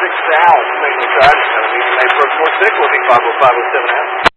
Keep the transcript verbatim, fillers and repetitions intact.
six Al, Saint Louis Dodgers. Got a meeting May first, four six. Looking five oh five oh seven.